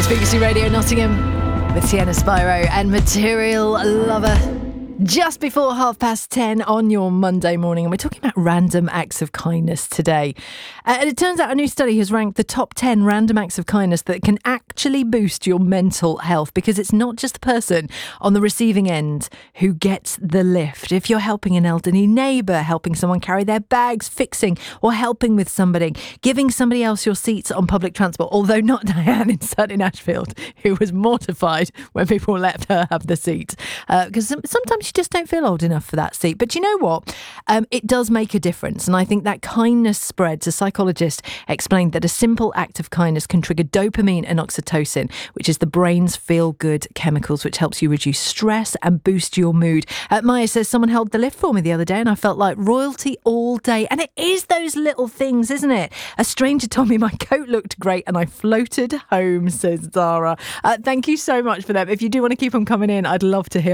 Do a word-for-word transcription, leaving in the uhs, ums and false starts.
It's B B C Radio Nottingham with Sienna Spyro and Material Lover. Just before half past ten on your Monday morning, and we're talking about random acts of kindness today. Uh, and it turns out a new study has ranked the top ten random acts of kindness that can actually boost your mental health, because it's not just the person on the receiving end who gets the lift. If you're helping an elderly neighbour, helping someone carry their bags, fixing or helping with somebody, giving somebody else your seats on public transport, although not Diane in Sutton Ashfield, who was mortified when people let her have the seat. Because uh, sometimes you just don't feel old enough for that seat. But you know what? Um, it does make a difference. And I think that kindness spreads. A psychologist explained that a simple act of kindness can trigger dopamine and oxytocin, which is the brain's feel-good chemicals, which helps you reduce stress and boost your mood. Uh, Maya says, someone held the lift for me the other day and I felt like royalty all day. And it is those little things, isn't it? A stranger told me my coat looked great and I floated home, says Zara. Uh, thank you so much for them. If you do want to keep them coming in, I'd love to hear